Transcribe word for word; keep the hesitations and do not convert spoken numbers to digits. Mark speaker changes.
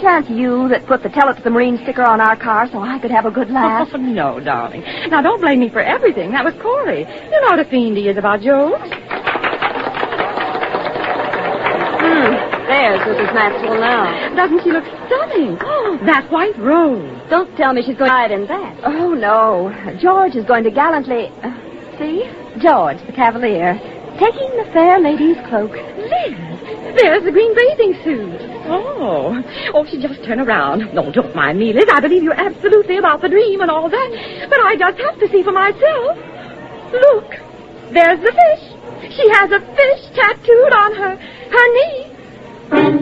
Speaker 1: chance you that put the Tell It to the Marine sticker on our car so I could have a good laugh?
Speaker 2: Oh, no, darling. Now, don't blame me for everything. That was Corey. You know what a fiend he is about jokes.
Speaker 1: Hmm. There's Missus Maxwell now.
Speaker 2: Doesn't she look stunning? Oh, that white rose.
Speaker 1: Don't tell me she's going to ride in that. Oh, no. George is going to gallantly... Uh, see? George, the Cavalier, taking the fair lady's cloak.
Speaker 2: Liz, there's the green bathing suit. Oh. Oh, she just turn around. No, don't mind me, Liz. I believe you're absolutely about the dream and all that. But I just have to see for myself. Look, there's the fish. She has a fish tattooed on her, her knee.